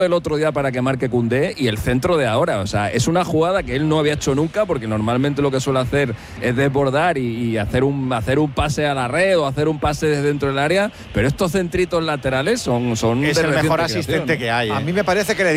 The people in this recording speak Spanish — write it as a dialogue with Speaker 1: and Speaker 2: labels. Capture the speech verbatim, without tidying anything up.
Speaker 1: el otro día para que marque Koundé y el centro de ahora. O sea, es una jugada que él no había hecho nunca, porque normalmente lo que suele hacer es desbordar y, y hacer, un, hacer un pase a la red o hacer un pase desde dentro del área, pero estos centritos laterales son, son
Speaker 2: es
Speaker 1: de
Speaker 2: el mejor
Speaker 1: reciente
Speaker 2: asistente
Speaker 1: creación.
Speaker 2: que hay. ¿eh?
Speaker 3: A mí me parece que le